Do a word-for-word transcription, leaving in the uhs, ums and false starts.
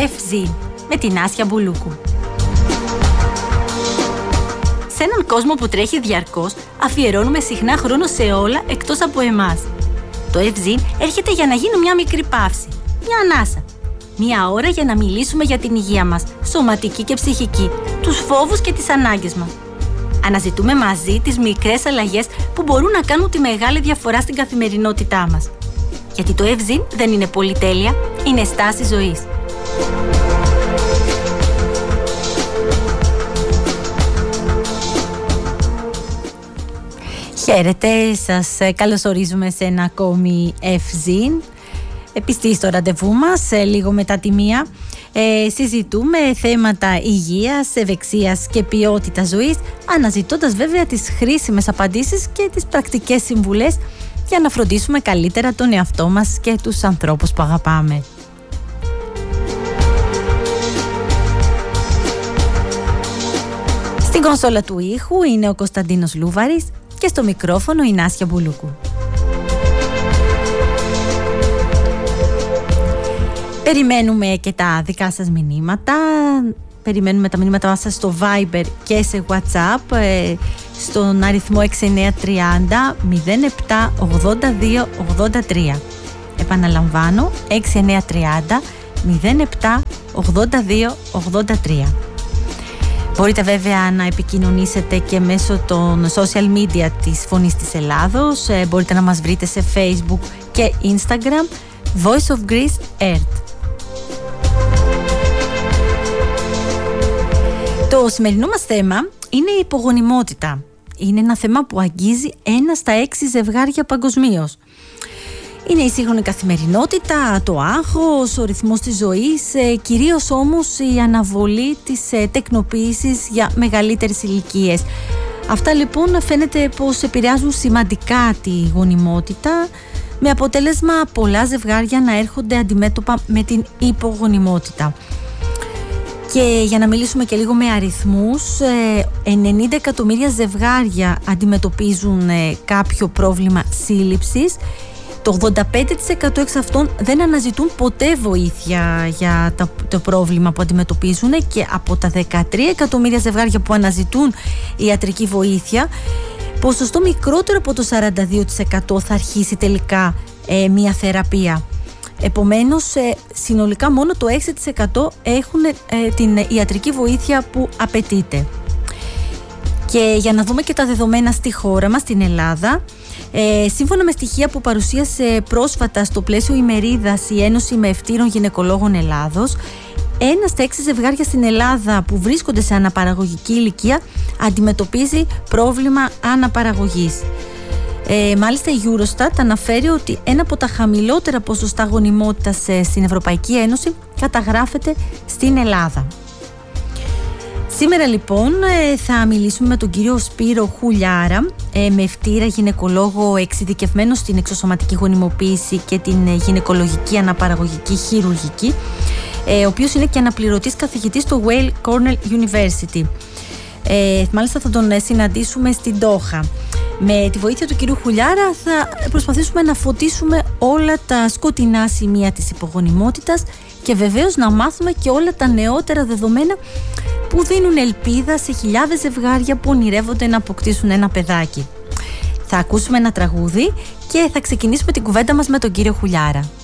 Ευζήν με την Άσια Μπουλούκου. Σε έναν κόσμο που τρέχει διαρκώς, αφιερώνουμε συχνά χρόνο σε όλα εκτός από εμάς. Το Ευζήν έρχεται για να γίνει μια μικρή παύση, μια ανάσα. Μια ώρα για να μιλήσουμε για την υγεία μας, σωματική και ψυχική, τους φόβους και τις ανάγκες μας. Αναζητούμε μαζί τις μικρές αλλαγές που μπορούν να κάνουν τη μεγάλη διαφορά στην καθημερινότητά μας. Γιατί το Ευζήν δεν είναι πολυτέλεια, είναι στάση ζωής. Χαίρετε, σας καλωσορίζουμε σε ένα ακόμη Ευζήν. Επιστή στο ραντεβού μας, λίγο μετά τη μία. Ε, συζητούμε θέματα υγείας, ευεξίας και ποιότητας ζωής, αναζητώντας βέβαια τις χρήσιμες απαντήσεις και τις πρακτικές συμβουλές για να φροντίσουμε καλύτερα τον εαυτό μας και τους ανθρώπους που αγαπάμε. Στην κονσόλα του ήχου είναι ο Κωνσταντίνος Λούβαρης και στο μικρόφωνο η Άσια Μπουλούκου. Περιμένουμε και τα δικά σας μηνύματα. Περιμένουμε τα μηνύματα σας στο Viber και σε WhatsApp ε, στον αριθμό έξι εννιά τρία μηδέν μηδέν επτά ογδόντα δύο ογδόντα τρία. Επαναλαμβάνω, έξι εννιά τρία μηδέν μηδέν επτά ογδόντα δύο ογδόντα τρία. Μπορείτε βέβαια να επικοινωνήσετε και μέσω των social media της Φωνής της Ελλάδος. Ε, μπορείτε να μας βρείτε σε Facebook και Instagram, Voice of Greece Earth. Το σημερινό μας θέμα είναι η υπογονιμότητα. Είναι ένα θέμα που αγγίζει ένα στα έξι ζευγάρια παγκοσμίως. Είναι η σύγχρονη καθημερινότητα, το άγχος, ο ρυθμός της ζωής, κυρίως όμως η αναβολή της τεκνοποίησης για μεγαλύτερες ηλικίες. Αυτά λοιπόν φαίνεται πως επηρεάζουν σημαντικά τη γονιμότητα, με αποτέλεσμα πολλά ζευγάρια να έρχονται αντιμέτωπα με την υπογονιμότητα. Και για να μιλήσουμε και λίγο με αριθμούς, ενενήντα εκατομμύρια ζευγάρια αντιμετωπίζουν κάποιο πρόβλημα σύλληψης. Το ογδόντα πέντε τοις εκατό εξ αυτών δεν αναζητούν ποτέ βοήθεια για το πρόβλημα που αντιμετωπίζουν, και από τα δεκατρία εκατομμύρια ζευγάρια που αναζητούν ιατρική βοήθεια, ποσοστό μικρότερο από το σαράντα δύο τοις εκατό θα αρχίσει τελικά ε, μια θεραπεία. Επομένως, ε, συνολικά μόνο το έξι τοις εκατό έχουν ε, την ιατρική βοήθεια που απαιτείται. Και για να δούμε και τα δεδομένα στη χώρα μας, στην Ελλάδα, ε, σύμφωνα με στοιχεία που παρουσίασε πρόσφατα στο πλαίσιο ημερίδας η Ένωση Μεευτήρων Γυναικολόγων Ελλάδος, ένα στα έξι ζευγάρια στην Ελλάδα που βρίσκονται σε αναπαραγωγική ηλικία αντιμετωπίζει πρόβλημα αναπαραγωγής. Ε, μάλιστα η Eurostat αναφέρει ότι ένα από τα χαμηλότερα ποσοστά γονιμότητας ε, στην Ευρωπαϊκή Ένωση καταγράφεται στην Ελλάδα. Σήμερα λοιπόν ε, θα μιλήσουμε με τον κύριο Σπύρο Χουλιάρα, ε, μευτήρα γυναικολόγο εξειδικευμένο στην εξωσωματική γονιμοποίηση και την ε, γυναικολογική αναπαραγωγική χειρουργική, ε, ο οποίος είναι και αναπληρωτής καθηγητής στο Weill Cornell University. Ε, μάλιστα θα τον ε, συναντήσουμε στην Ντόχα. Με τη βοήθεια του κυρίου Χουλιάρα θα προσπαθήσουμε να φωτίσουμε όλα τα σκοτεινά σημεία της υπογονιμότητας και βεβαίως να μάθουμε και όλα τα νεότερα δεδομένα που δίνουν ελπίδα σε χιλιάδες ζευγάρια που ονειρεύονται να αποκτήσουν ένα παιδάκι. Θα ακούσουμε ένα τραγούδι και θα ξεκινήσουμε την κουβέντα μας με τον κύριο Χουλιάρα.